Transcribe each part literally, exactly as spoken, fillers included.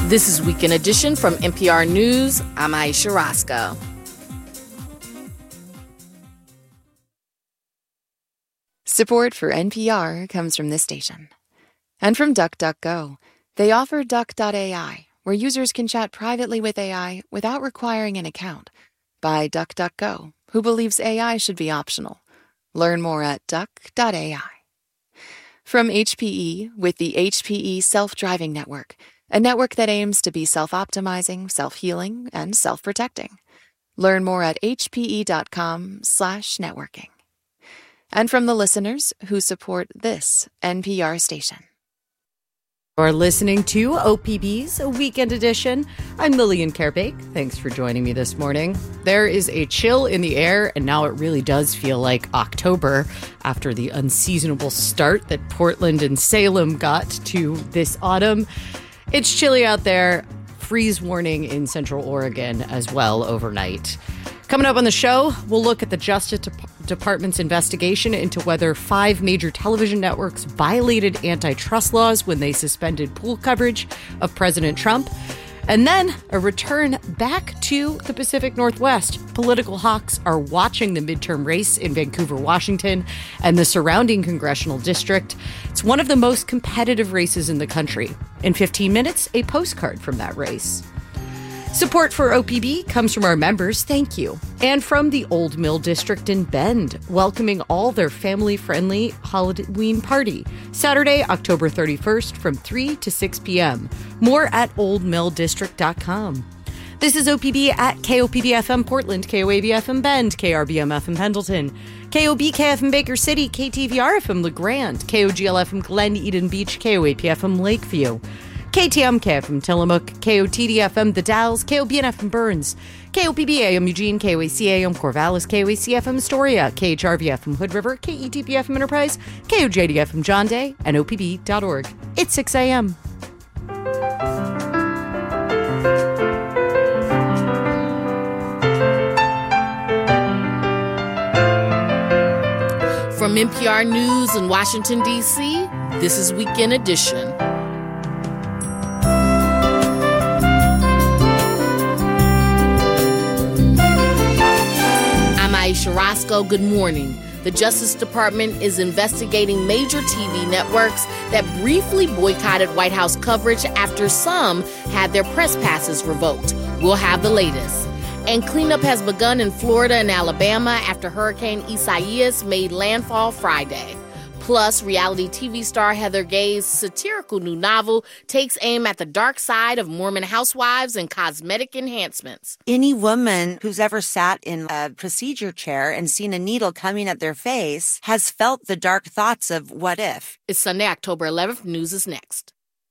This is Weekend Edition from N P R News. I'm Aisha Roscoe. Support for N P R comes from this station. And from DuckDuckGo. They offer Duck dot A I, where users can chat privately with A I without requiring an account. By DuckDuckGo, who believes A I should be optional. Learn more at duck dot A I. From H P E with the H P E Self-Driving Network, a network that aims to be self-optimizing, self-healing, and self-protecting. Learn more at hpe.com slash networking. And from the listeners who support this N P R station. You're listening to O P B's Weekend Edition. I'm Lillian Kerbake. Thanks for joining me this morning. There is a chill in the air, and now it really does feel like October after the unseasonable start that Portland and Salem got to this autumn. It's chilly out there. Freeze warning in Central Oregon as well overnight. Coming up on the show, we'll look at the Justice Department's investigation into whether five major television networks violated antitrust laws when they suspended pool coverage of President Trump. And then a return back to the Pacific Northwest. Political hawks are watching the midterm race in Vancouver, Washington, and the surrounding congressional district. It's one of the most competitive races in the country. In fifteen minutes, a postcard from that race. Support for O P B comes from our members, thank you. And from the Old Mill District in Bend, welcoming all their family-friendly Halloween party. Saturday, October thirty-first from three to six p.m. More at old mill district dot com. This is O P B at K O P B F M Portland, K O A B F M Bend, K R B M F M Pendleton, K O B K F M Baker City, K T V R F M LeGrand, K O G L F M Glen Eden Beach, K O A P F M Lakeview, K T M K F M Tillamook, K O T D F M The Dalles, K O B N F M Burns, K O P B A M Eugene, K O A C A M Corvallis, K O A C F M Astoria, K H R V F M Hood River, K E T P F M Enterprise, K O J D F M John Day, and O P B dot org. It's six a.m. From N P R News in Washington, D C, this is Weekend Edition. I'm Aisha Roscoe. Good morning. The Justice Department is investigating major T V networks that briefly boycotted White House coverage after some had their press passes revoked. We'll have the latest. And cleanup has begun in Florida and Alabama after Hurricane Isaias made landfall Friday. Plus, reality T V star Heather Gay's satirical new novel takes aim at the dark side of Mormon housewives and cosmetic enhancements. Any woman who's ever sat in a procedure chair and seen a needle coming at their face has felt the dark thoughts of what if. It's Sunday, October eleventh. News is next.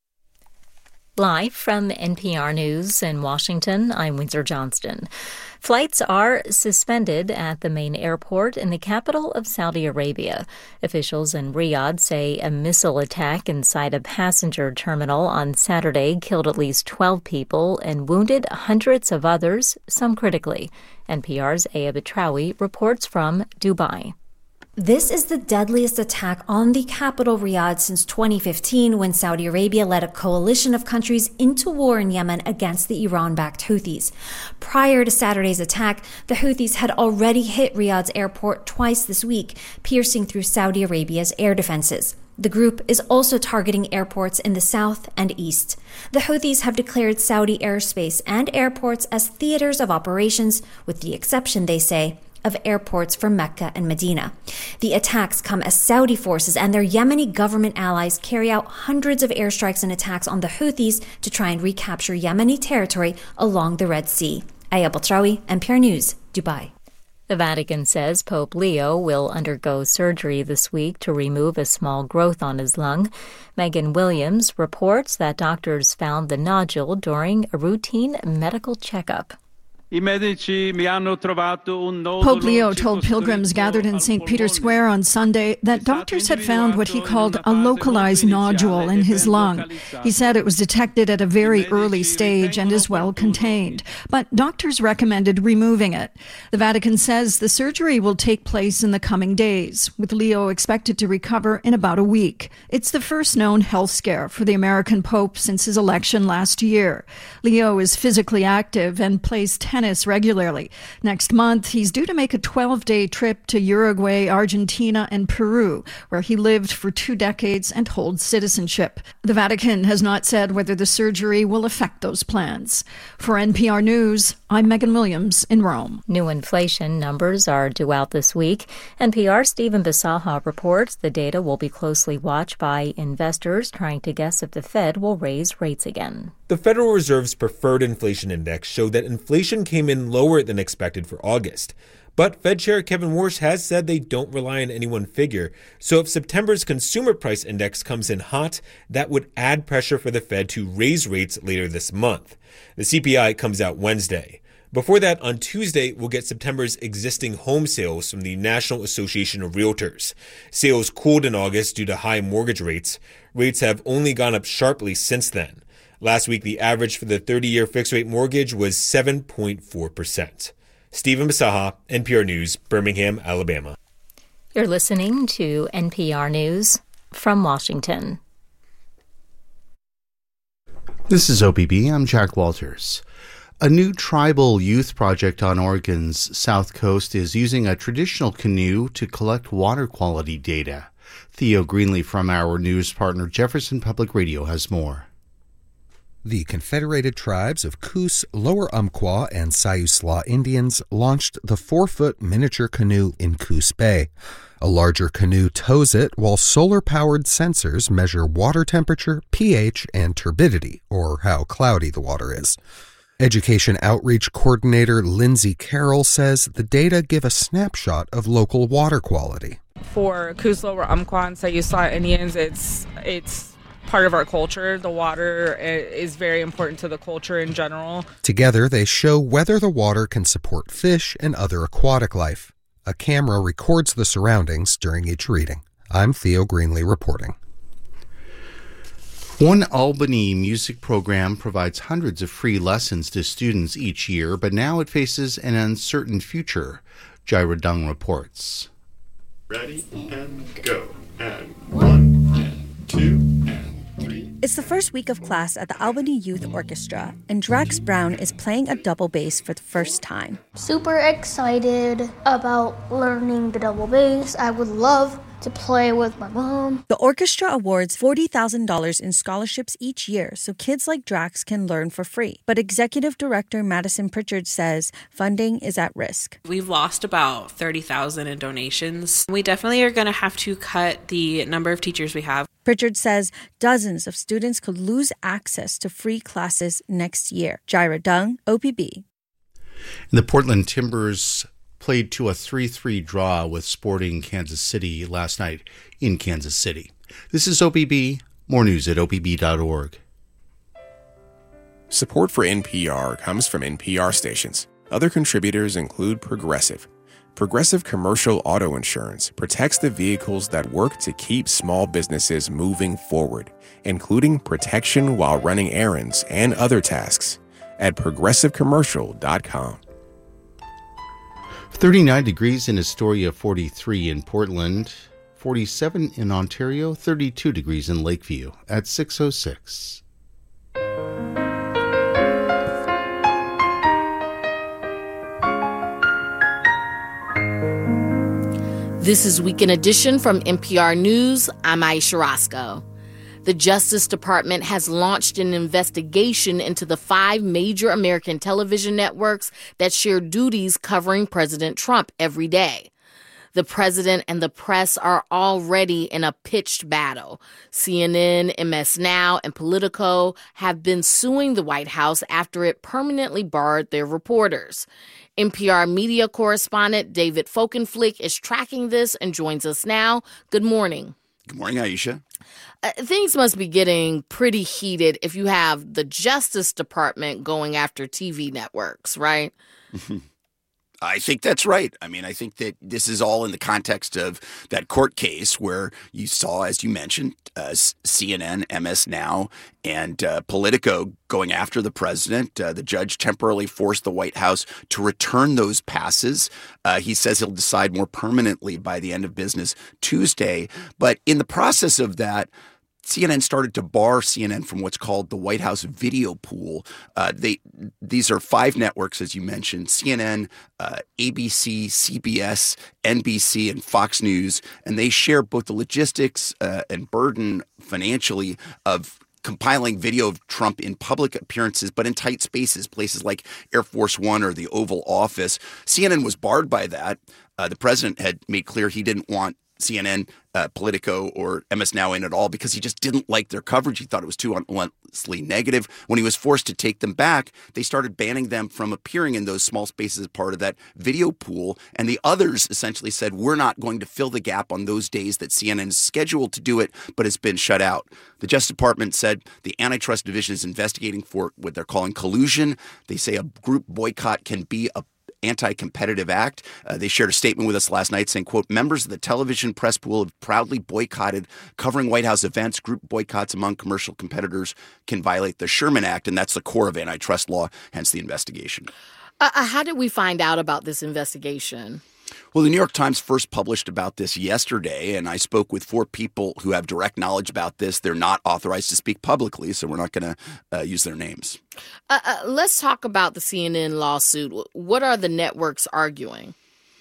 Live from N P R News in Washington, I'm Windsor Johnston. Flights are suspended at the main airport in the capital of Saudi Arabia. Officials in Riyadh say a missile attack inside a passenger terminal on Saturday killed at least twelve people and wounded hundreds of others, some critically. N P R's Aya Batrawi reports from Dubai. This is the deadliest attack on the capital, Riyadh, since twenty fifteen, when Saudi Arabia led a coalition of countries into war in Yemen against the Iran-backed Houthis. Prior to Saturday's attack, the Houthis had already hit Riyadh's airport twice this week, piercing through Saudi Arabia's air defenses. The group is also targeting airports in the south and east. The Houthis have declared Saudi airspace and airports as theaters of operations, with the exception, they say, of airports for Mecca and Medina. The attacks come as Saudi forces and their Yemeni government allies carry out hundreds of airstrikes and attacks on the Houthis to try and recapture Yemeni territory along the Red Sea. Aya Batrawi, N P R News, Dubai. The Vatican says Pope Leo will undergo surgery this week to remove a small growth on his lung. Megan Williams reports that doctors found the nodule during a routine medical checkup. Pope Leo told pilgrims gathered in Saint Peter's Square on Sunday that doctors had found what he called a localized nodule in his lung. He said it was detected at a very early stage and is well contained, but doctors recommended removing it. The Vatican says the surgery will take place in the coming days, with Leo expected to recover in about a week. It's the first known health scare for the American Pope since his election last year. Leo is physically active and plays tennis regularly. Next month, he's due to make a twelve-day trip to Uruguay, Argentina, and Peru, where he lived for two decades and holds citizenship. The Vatican has not said whether the surgery will affect those plans. For N P R News, I'm Megan Williams in Rome. New inflation numbers are due out this week. N P R's Stephen Bisaha reports the data will be closely watched by investors trying to guess if the Fed will raise rates again. The Federal Reserve's preferred inflation index showed that inflation came in lower than expected for August. But Fed Chair Kevin Warsh has said they don't rely on any one figure. So if September's consumer price index comes in hot, that would add pressure for the Fed to raise rates later this month. The C P I comes out Wednesday. Before that, on Tuesday, we'll get September's existing home sales from the National Association of Realtors. Sales cooled in August due to high mortgage rates. Rates have only gone up sharply since then. Last week, the average for the thirty-year fixed-rate mortgage was seven point four percent. Stephen Bisaha, N P R News, Birmingham, Alabama. You're listening to N P R News from Washington. This is O P B. I'm Jack Walters. A new tribal youth project on Oregon's south coast is using a traditional canoe to collect water quality data. Theo Greenlee from our news partner Jefferson Public Radio has more. The Confederated Tribes of Coos, Lower Umpqua, and Siuslaw Indians launched the four-foot miniature canoe in Coos Bay. A larger canoe tows it while solar-powered sensors measure water temperature, pH, and turbidity, or how cloudy the water is. Education Outreach Coordinator Lindsay Carroll says the data give a snapshot of local water quality. For Coos, Lower Umpqua, and Siuslaw Indians, it's it's part of our culture. The water is very important to the culture in general. Together, they show whether the water can support fish and other aquatic life. A camera records the surroundings during each reading. I'm Theo Greenlee reporting. One Albany music program provides hundreds of free lessons to students each year, but now it faces an uncertain future. Jaira Dung reports. Ready and go. And one, and two, and it's the first week of class at the Albany Youth Orchestra, and Drax Brown is playing a double bass for the first time. Super excited about learning the double bass. I would love to play with my mom. The orchestra awards forty thousand dollars in scholarships each year so kids like Drax can learn for free. But Executive Director Madison Pritchard says funding is at risk. We've lost about thirty thousand dollars in donations. We definitely are going to have to cut the number of teachers we have. Pritchard says dozens of students could lose access to free classes next year. Jaira Dung, O P B. The Portland Timbers played to a three three draw with Sporting Kansas City last night in Kansas City. This is O P B. More news at O P B dot org. Support for N P R comes from N P R stations. Other contributors include Progressive. Progressive Commercial Auto Insurance protects the vehicles that work to keep small businesses moving forward, including protection while running errands and other tasks at progressive commercial dot com. thirty-nine degrees in Astoria, forty-three in Portland, forty-seven in Ontario, thirty-two degrees in Lakeview at six oh six. This is Weekend Edition from N P R News. I'm Aisha Roscoe. The Justice Department has launched an investigation into the five major American television networks that share duties covering President Trump every day. The president and the press are already in a pitched battle. C N N, M S Now, and Politico have been suing the White House after it permanently barred their reporters. N P R media correspondent David Folkenflik is tracking this and joins us now. Good morning. Good morning, Aisha. Uh, things must be getting pretty heated if you have the Justice Department going after T V networks, right? I think that's right. I mean, I think that this is all in the context of that court case where you saw, as you mentioned, uh, C N N, M S Now, and uh, Politico going after the president. Uh, the judge temporarily forced the White House to return those passes. Uh, he says he'll decide more permanently by the end of business Tuesday. But in the process of that, C N N started to bar C N N from what's called the White House video pool. Uh, they these are five networks, as you mentioned: C N N, uh, A B C, C B S, N B C, and Fox News, and they share both the logistics uh, and burden financially of compiling video of Trump in public appearances, but in tight spaces, places like Air Force One or the Oval Office. C N N was barred by that. Uh, the president had made clear he didn't want C N N, uh, Politico, or M S Now in at all because he just didn't like their coverage. He thought it was too unrelentlessly negative. When he was forced to take them back, they started banning them from appearing in those small spaces as part of that video pool. And the others essentially said, we're not going to fill the gap on those days that C N N is scheduled to do it, but has been shut out. The Justice Department said the Antitrust Division is investigating for what they're calling collusion. They say a group boycott can be a anti-competitive act. Uh, they shared a statement with us last night saying, quote, members of the television press pool have proudly boycotted covering White House events. Group boycotts among commercial competitors can violate the Sherman Act, and that's the core of antitrust law, hence the investigation. Uh, how did we find out about this investigation? Well, the New York Times first published about this yesterday, and I spoke with four people who have direct knowledge about this. They're not authorized to speak publicly, so we're not going to uh, use their names. Uh, uh, let's talk about the C N N lawsuit. What are the networks arguing?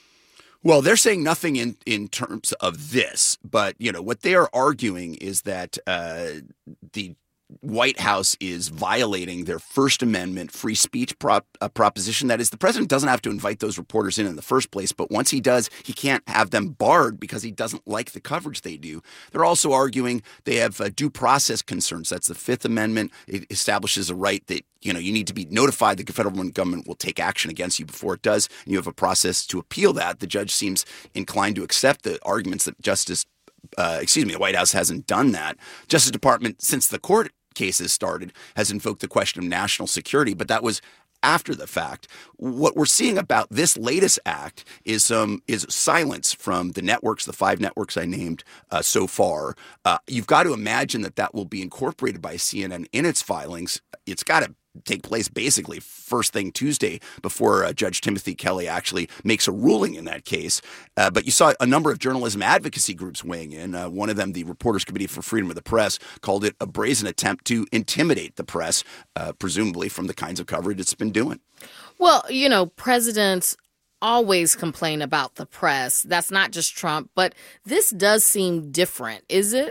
Well, they're saying nothing in, in terms of this, but you know what they are arguing is that uh, the White House is violating their First Amendment free speech prop, uh, proposition. That is, the president doesn't have to invite those reporters in in the first place, but once he does, he can't have them barred because he doesn't like the coverage they do. They're also arguing they have uh, due process concerns. That's the Fifth Amendment. It establishes a right that you know you need to be notified that the federal government will take action against you before it does, and you have a process to appeal that. The judge seems inclined to accept the arguments that Justice Uh, excuse me, the White House hasn't done that. Justice Department, since the court cases started, has invoked the question of national security, but that was after the fact. What we're seeing about this latest act is some um, is silence from the networks, the five networks I named uh, so far. Uh, you've got to imagine that that will be incorporated by C N N in its filings. It's got to take place basically first thing Tuesday before uh, Judge Timothy Kelly actually makes a ruling in that case. Uh, but you saw a number of journalism advocacy groups weighing in. Uh, one of them, the Reporters Committee for Freedom of the Press, called it a brazen attempt to intimidate the press, uh, presumably from the kinds of coverage it's been doing. Well, you know, presidents always complain about the press. That's not just Trump, but this does seem different, is it?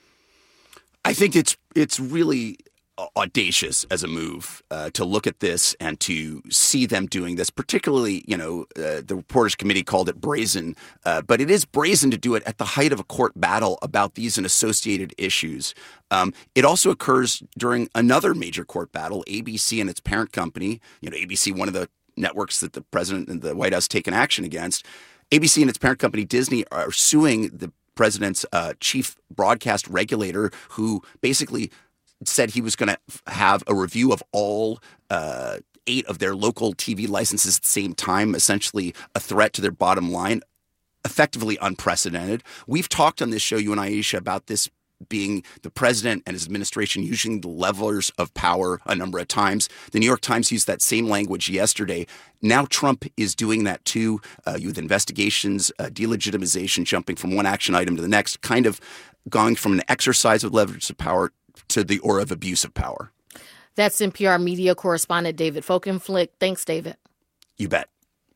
I think it's it's really audacious as a move uh, to look at this and to see them doing this, particularly, you know, uh, the Reporters Committee called it brazen, uh, but it is brazen to do it at the height of a court battle about these and associated issues. Um, it also occurs during another major court battle, A B C and its parent company, you know, A B C, one of the networks that the president and the White House taken action against. A B C and its parent company, Disney, are suing the president's uh, chief broadcast regulator, who basically said he was going to have a review of all uh, eight of their local T V licenses at the same time, essentially a threat to their bottom line, effectively unprecedented. We've talked on this show, you and I, Aisha, about this being the president and his administration using the levers of power a number of times. The New York Times used that same language yesterday. Now Trump is doing that too, uh, with investigations, uh, delegitimization, jumping from one action item to the next, kind of going from an exercise of levers of power to the or of abuse of power. That's N P R media correspondent David Folkenflik. Thanks, David. You bet.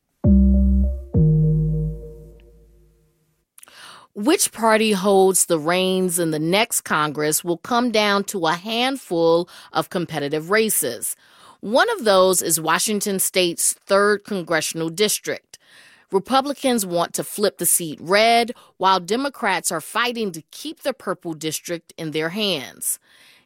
Which party holds the reins in the next Congress will come down to a handful of competitive races. One of those is Washington State's third congressional district. Republicans want to flip the seat red, while Democrats are fighting to keep the purple district in their hands.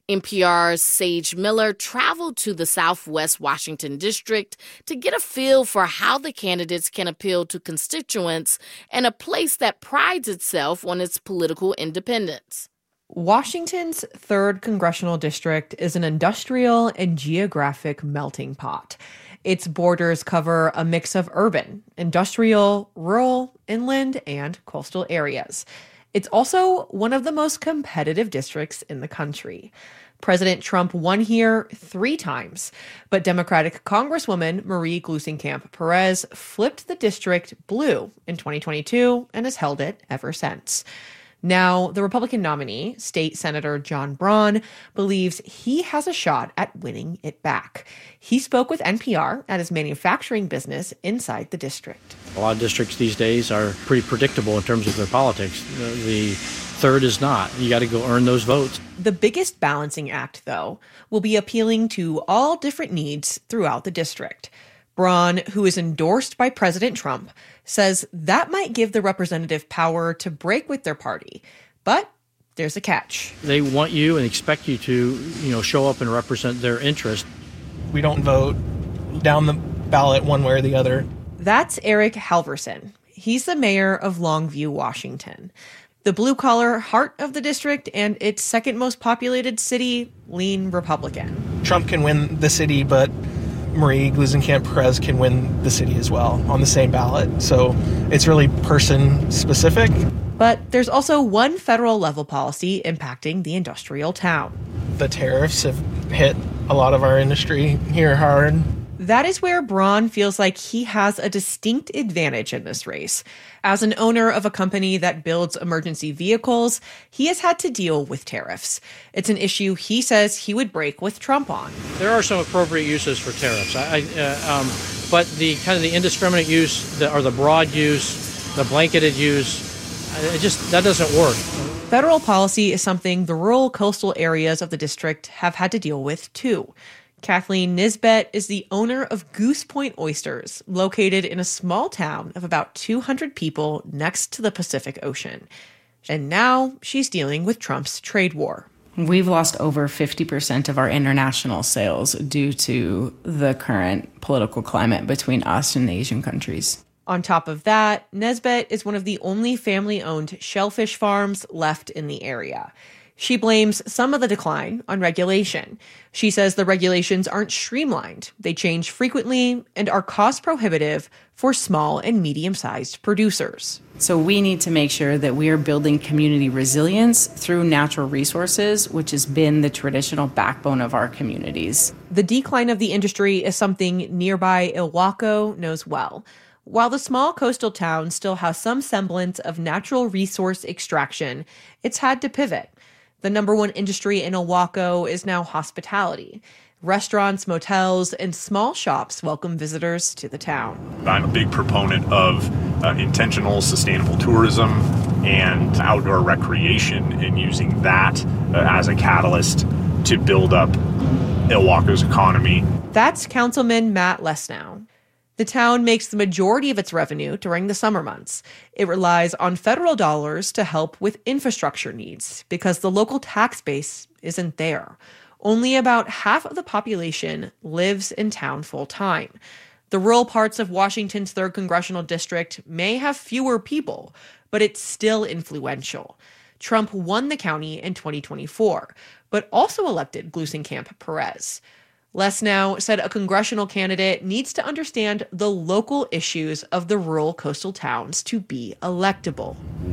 N P R's Sage Miller traveled to the Southwest Washington district to get a feel for how the candidates can appeal to constituents in a place that prides itself on its political independence. Washington's third congressional district is an industrial and geographic melting pot. Its borders cover a mix of urban, industrial, rural, inland, and coastal areas. It's also one of the most competitive districts in the country. President Trump won here three times, but Democratic Congresswoman Marie Gluesenkamp Perez flipped the district blue in twenty twenty-two and has held it ever since. Now, the Republican nominee, State Senator John Braun, believes he has a shot at winning it back. He spoke with N P R at his manufacturing business inside the district. A lot of districts these days are pretty predictable in terms of their politics. The third is not. You got to go earn those votes. The biggest balancing act, though, will be appealing to all different needs throughout the district. Braun, who is endorsed by President Trump, says that might give the representative power to break with their party. But there's a catch. They want you and expect you to, you know, show up and represent their interest. We don't vote down the ballot one way or the other. That's Eric Halverson. He's the mayor of Longview, Washington. The blue-collar heart of the district and its second most populated city lean Republican. Trump can win the city, but Marie Gluesenkamp Perez can win the city as well on the same ballot. So it's really person-specific. But there's also one federal-level policy impacting the industrial town. The tariffs have hit a lot of our industry here hard. That is where Braun feels like he has a distinct advantage in this race. As an owner of a company that builds emergency vehicles, he has had to deal with tariffs. It's an issue he says he would break with Trump on. There are some appropriate uses for tariffs, I, uh, um, but the kind of the indiscriminate use the, or the broad use, the blanketed use, it just that doesn't work. Federal policy is something the rural coastal areas of the district have had to deal with too. Kathleen Nisbet is the owner of Goose Point Oysters, located in a small town of about two hundred people next to the Pacific Ocean. And now she's dealing with Trump's trade war. We've lost over fifty percent of our international sales due to the current political climate between us and Asian countries. On top of that, Nisbet is one of the only family-owned shellfish farms left in the area. She blames some of the decline on regulation. She says the regulations aren't streamlined. They change frequently and are cost prohibitive for small and medium-sized producers. So we need to make sure that we are building community resilience through natural resources, which has been the traditional backbone of our communities. The decline of the industry is something nearby Ilwaco knows well. While the small coastal town still has some semblance of natural resource extraction, it's had to pivot. The number one industry in Ilwaco is now hospitality. Restaurants, motels, and small shops welcome visitors to the town. I'm a big proponent of uh, intentional, sustainable tourism and outdoor recreation and using that uh, as a catalyst to build up Ilwaco's economy. That's Councilman Matt Lesnow. The town makes the majority of its revenue during the summer months. It relies on federal dollars to help with infrastructure needs because the local tax base isn't there. Only about half of the population lives in town full-time. The rural parts of Washington's third congressional district may have fewer people, but it's still influential. Trump won the county in twenty twenty-four, but also elected Gluesenkamp Perez. Lesnow said a congressional candidate needs to understand the local issues of the rural coastal towns to be electable.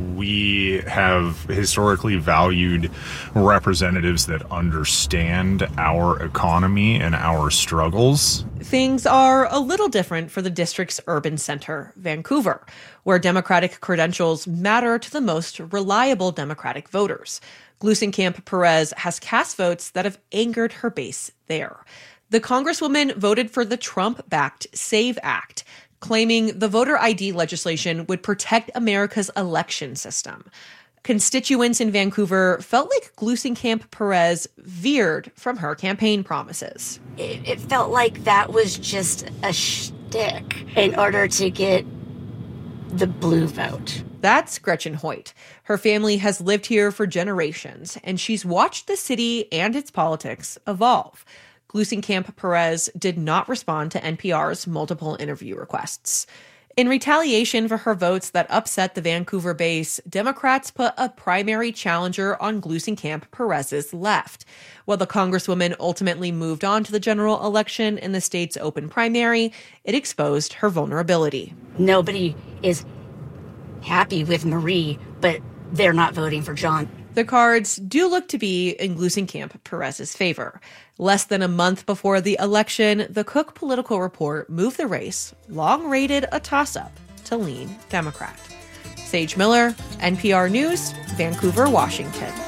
We have historically valued representatives that understand our economy and our struggles. Things are a little different for the district's urban center, Vancouver, where Democratic credentials matter to the most reliable Democratic voters. Gluesenkamp Perez has cast votes that have angered her base there. The Congresswoman voted for the Trump-backed SAVE Act, claiming the voter I D legislation would protect America's election system. Constituents in Vancouver felt like Gluesenkamp Perez veered from her campaign promises. It, it felt like that was just a shtick in order to get the blue vote. That's Gretchen Hoyt. Her family has lived here for generations, and she's watched the city and its politics evolve. Gluesenkamp Perez did not respond to N P R's multiple interview requests. In retaliation for her votes that upset the Vancouver base, Democrats put a primary challenger on Gluesenkamp Perez's left. While the Congresswoman ultimately moved on to the general election in the state's open primary, it exposed her vulnerability. Nobody is happy with Marie, but they're not voting for John. The cards do look to be in Gluesenkamp Perez's favor. Less than a month before the election, the Cook Political Report moved the race, long rated a toss-up, to lean Democrat. Sage Miller, N P R News, Vancouver, Washington.